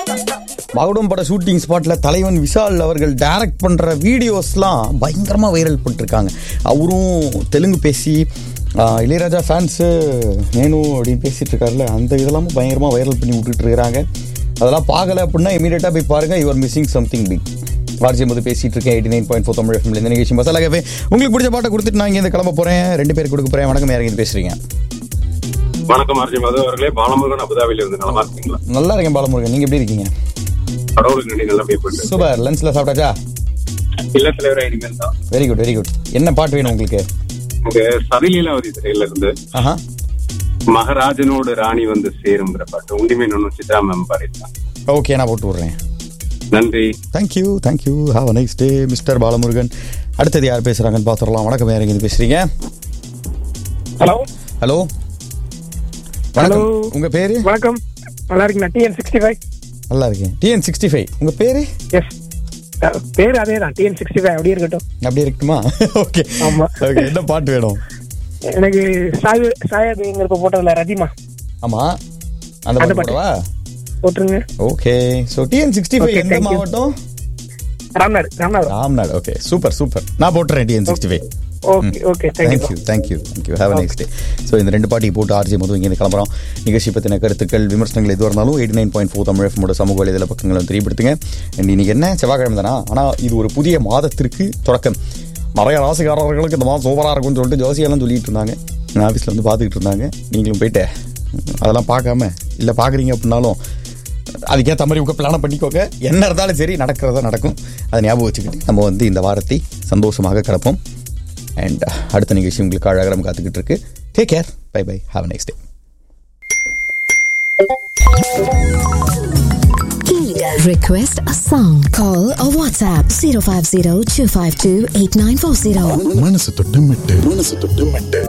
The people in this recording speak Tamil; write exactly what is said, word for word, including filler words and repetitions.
மகுடம் பட ஷூட்டிங் ஸ்பாட்ல தலைவன் விஷால் அவர்கள் டைரக்ட் பண்ற வீடியோஸ்லாம் பயங்கரமா வைரல் பண்ணிருக்காங்க. அவரும் தெலுங்கு பேசி இளையராஜா ஃபேன்ஸு நேனு அப்படின்னு பேசிட்டு இருக்காருல்ல, அந்த இதெல்லாமும் பயங்கரமா வைரல் பண்ணி விட்டுட்டு இருக்கிறாங்க. அதெல்லாம் பார்க்கல அப்படின்னா இமீடியட்டா போய் பாருங்க. You are missing something big. வாட்சியம் போது பேசிட்டு இருக்கேன் eighty nine point four Tamil எஃப்எம்ல. இந்த நிகழ்ச்சி மசாலா கேஃபே. உங்களுக்கு பிடிச்ச பாட்டை கொடுத்துட்டு நான் இங்கே கிளம்ப போறேன். ரெண்டு பேர் கொடுக்க போறேன். வணக்கம், யார் இருந்து பேசுறீங்க? வணக்கம் ஆர்ஜி மது அவர்களே. பாலமுருகன் அபுதாபில இருந்து. நல்லா இருக்கீங்களா? நல்லா இருக்கேன் பாலமுருகன், நீங்க எப்படி இருக்கீங்க? கடவுளுக்கு நன்றி, நல்லா போயிட்டு. சூப்பர். லஞ்ச்ல சாப்பிட்டாச்சா? இல்ல தலைவரே, இனிமேல் தான். Very good very good. என்ன பாட்டு வேணும் உங்களுக்கு? உங்க சதிலீலாவதி திரையில இருந்து ஆஹா மகராஜனோடு ராணி வந்து சேருங்கிற பாட்டு உண்டிமே ஒன்னு சித்ரா மேம் பாடிட்டான். ஓகே, நான் போட்டு விடுறேன். நன்றி. Thank you thank you. Have a nice day mister Balamurugan. அடுத்தது யார் பேசுறாங்கன்னு பார்த்துடலாம். வணக்கம், யார் இருந்து பேசுறீங்க? ஹலோ ஹலோ ஹலோ, உங்க பேரு? வணக்கம், நல்லா இருக்கீங்களா? TN sixty five. நல்லா இருக்கேன். டிஎன் சிக்ஸ்டி ஃபைவ் உங்க பேரு? எஸ், பேரு அதே தான், டிஎன் சிக்ஸ்டி ஃபைவ். அப்படியே இருக்கட்டும். அப்படி இருக்குமா? ஓகே. ஆமா. ஓகே, என்ன பாட்டு வேணும்? எனக்கு சாய் சாயதுங்கிறப்ப போட்டதுல ரதிமா. ஆமா, அந்த பாட்டு போடவா? போட்டுருங்க. Okay. So TN sixty five எந்த மாவட்டம்? Ramnad. Ramnad. Ramnad. Okay, super super. நான் போட்டுறேன் TN sixty five. Okay okay, thank you thank you thank you. Have a nice day. So இந்த ரெண்டு பாட்டி போட்டு ஆர்ஜி மது இங்கே கிளம்புறோம். நிகழ்ச்சி பற்றின கருத்துக்கள் விமர்சனங்கள் எதுவாக இருந்தாலும் eighty nine point four Tamil எஃப்எம்மோட சமூக வலைதள பக்கங்களை தெரியப்படுத்துங்க. அண்ட் இன்னைக்கு என்ன செவ்வாய்க்கிழமை தானா, ஆனால் இது ஒரு புதிய மாதத்திற்கு தொடக்கம். நிறைய ராசிக்காரர்களுக்கு இந்த மாதம் சூப்பராக இருக்கும்னு சொல்லிட்டு ஜோசியெல்லாம் சொல்லிட்டு இருந்தாங்க. என் ஆஃபீஸில் வந்து பார்த்துக்கிட்டு இருந்தாங்க. நீங்களும் போயிட்டு அதெல்லாம் பார்க்காம இல்லை பார்க்குறீங்க அப்படின்னாலும் அதுக்கேற்ற மாதிரி உங்கள் பிளானை பண்ணிக்கோங்க. என்ன இருந்தாலும் சரி, நடக்கிறதா நடக்கும். அதை ஞாபகம் வச்சுக்கிட்டு நம்ம வந்து இந்த வாரத்தை சந்தோஷமாக கிடப்போம். அண்ட் அடுத்த நிகழ்ச்சி உங்களுக்கு அழகாக காத்துக்கிட்டு இருக்கு. Take care, by by, have a nice day. Request a song. Call or WhatsApp zero five zero two five two eight nine four zero. மனசு தொட்டு மெட்டு மனசு தொட்டு மெட்டு